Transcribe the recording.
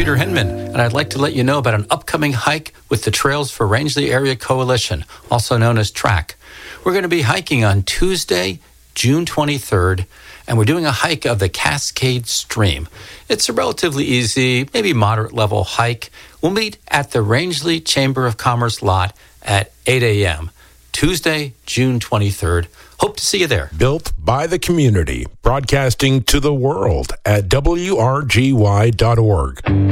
Peter Hinman, and I'd like to let you know about an upcoming hike with the Trails for Rangeley Area Coalition, also known as TRAC. We're going to be hiking on Tuesday, June 23rd, and we're doing a hike of the Cascade Stream. It's a relatively easy, maybe moderate level hike. We'll meet at the Rangeley Chamber of Commerce lot at 8 a.m., Tuesday, June 23rd. Hope to see you there. Built by the community, broadcasting to the world at WRGY.org.